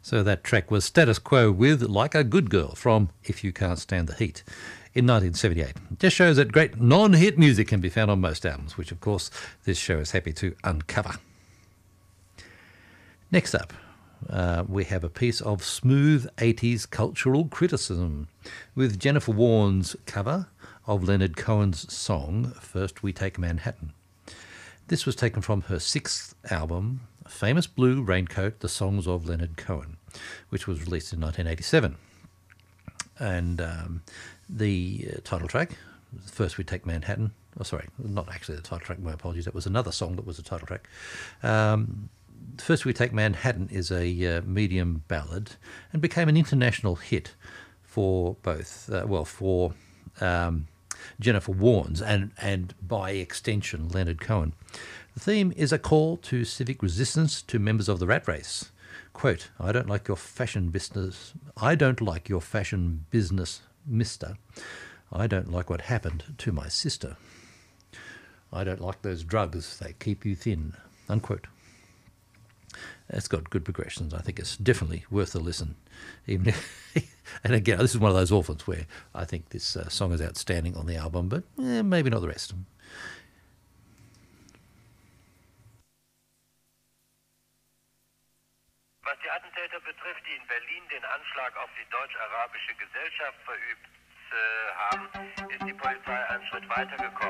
So that track was Status Quo with Like a Good Girl from If You Can't Stand the Heat in 1978. Just shows that great non-hit music can be found on most albums, which of course this show is happy to uncover. Next up, we have a piece of smooth 80s cultural criticism with Jennifer Warnes' cover of Leonard Cohen's song First We Take Manhattan. This was taken from her sixth album, Famous Blue Raincoat, The Songs of Leonard Cohen, which was released in 1987. And the title track, First We Take Manhattan, oh sorry, not actually the title track, my apologies, that was another song that was the title track. First We Take Manhattan is a medium ballad and became an international hit for both, for Jennifer Warnes and by extension Leonard Cohen. The theme is a call to civic resistance to members of the rat race. Quote, I don't like your fashion business, mister. I don't like what happened to my sister. I don't like those drugs, they keep you thin. Unquote. It's got good progressions. I think it's definitely worth a listen. Even if, and again, this is one of those orphans where I think this song is outstanding on the album, but maybe not the rest. Was die Attentäter betrifft, die in Berlin den Anschlag auf die deutsch-arabische Gesellschaft verübt haben, ist die Polizei einen Schritt weitergekommen.